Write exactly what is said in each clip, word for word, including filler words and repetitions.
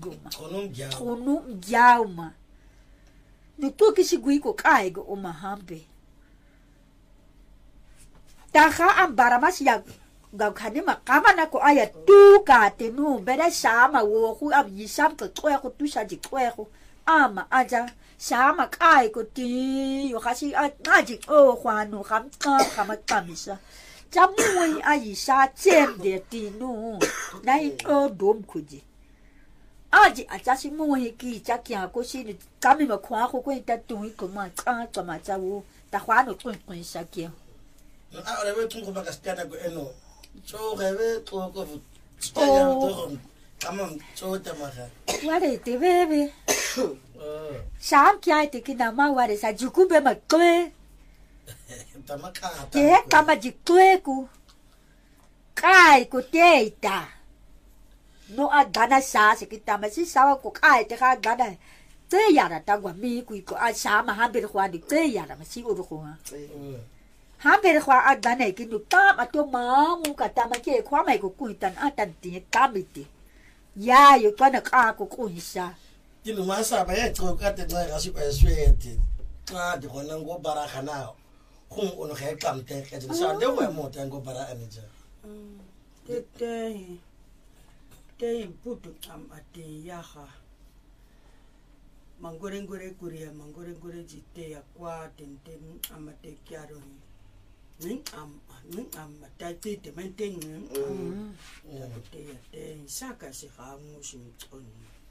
goma tonu mjauma nutoki siguiko kaigo o mahambe taha ambara mas ya gaukhane makama na ko aya tu ka tenu bere sama wo khu ab yisam ko twa ko tu sa ji twa ko ama aja sama kai ko ti yo khasi a ngaji o khwanu kham ka khama kamisa jamui ayi sa chem de ti nu nai o dom khuji aji aja si mo ki cha kya ko si ni kami ma khwa ko ko ta tu ko ma ka ka ma cha wo ta khwanu tun tun sa kya a ore we tun ko ba kastiana ko eno so rebe to ko staya to kamam so ta ma ha wale te bebe Sam kya te ki na ma ware sa jukube ma kwe tamaka ke kama jikwe ku kai ku teita no adana sa se ki tama si sawa ku kai te ka gana te yara ta gwa mi ku ko a sa ma ha ber khwa ni te yara ma si uru khwa ha ber khwa adana ki nu ta ma to ma mu ka tama ke khwa mai ku ku tan atan ti ta mi ti ya yo ka na ka ku ku sa Kilo masa ba ya tso ka te tsa ga si ba swete ka di gona go bara khana khung ono kha kam te ka sa de wa mo te go bara ane ja te te te putu am ate ya ha mangore ngore kuria mangore ngore jite ya kwa ten ten amate kyaro ni am ni am ta te te menten ya te ya te saka si ha mu sim tson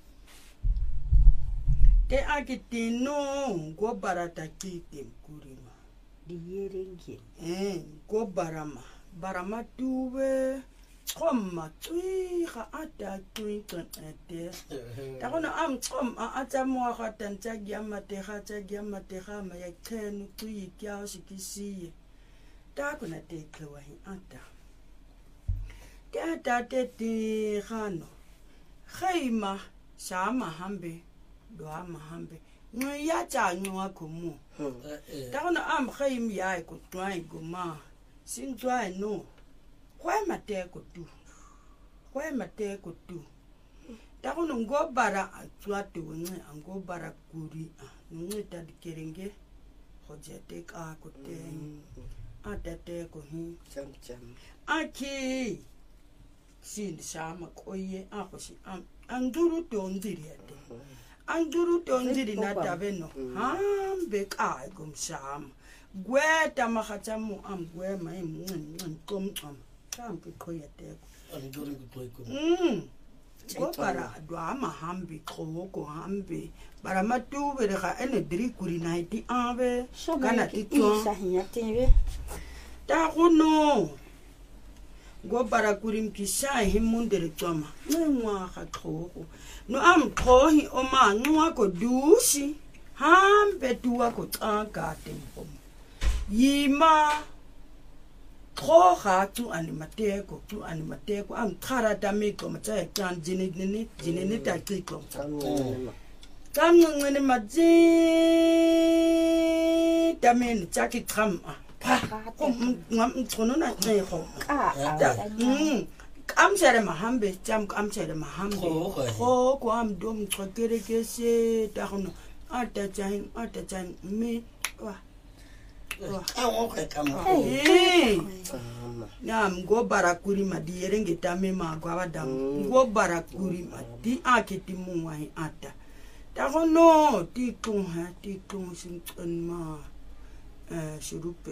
te akitino go barata kite kurima di yerengi eh go barama barama tuwe komma tui ga ata tui ton ate ta gona am kom a ata mo ga tantsa gyama te ga tsa gyama te ga ma ya khenu tui kya sikisi ta kuna te klewa hi ata te ata te ti gano khaima sama hambe doa mahambe ngwe ya cha ngwa komu ta gona am khaim ya ko twai goma sin twai no kwa mate ko tu kwa mate ko tu ta gona ngo bara atwa te ngwe ngo bara kuri ngwe ta dikerenge hojete ka ko te ata te ko hi cham cham aki sin sama ko ye a ko si am anduru to ndiri ate Anduru tondiri na tabeno hambe kai gumsham gweta makhatamu am gwe mai mn kom am kampi khoyate anduru ko ko mm go para dwa ma hambi khoko hambe para matu bere ga ene dri kuri naiti ave kana tito sahiyate ta gono go para kurim kisha himundere toma nwa ga khoko no am khohi o ma nwa ko dusi hambe tuwa ko tsaka tempo yima khoha tu animateko tu animateko am khara tamiko matsa kan jini nini jini ni ta tiko kam ngene maji tamen tsaki tram pa ko ngam tsono na tneko mm am sere mahambe jam am sere mahambe ho ko am dom tsokere kese ta hono ata jain ata jain me wa a wo ka kam eh nam go barakuri madiere ngeta me ma gwa badam go barakuri madi akiti muwa hi ata ta hono ti tun ha ti tun sin tun ma eh shurupe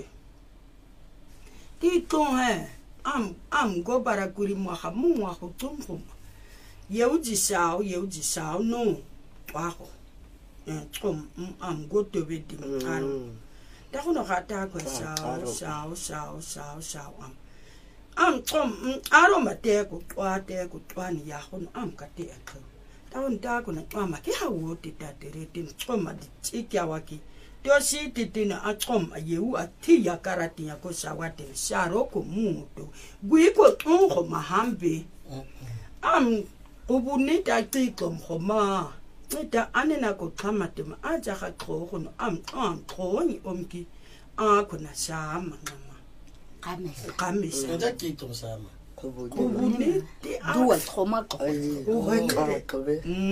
ti tun ha am am go barakuri mo ha mu wa ko tum ko yeuji sao yeuji sao no wa ko eh tum am go to be di an ta hono ga ta ko sao sao sao sao sao am am tum aro mate ko kwa te ko twani ya hono am ka te ko ta on ta ko na ma ke ha wo te ta te re tin tsoma di tsikya wa ki to si titina a tsom a yeu a ti ya karati ya ko sawate sharo ko muto gui ko ngo mahambe am ubunita tikom khoma nita anena ko khamate ma aja ga khogo no am am khoni omki a ko na shama ngama kamesa kamesa nda ki tom sama ubunita duwa khoma ko ai ko ko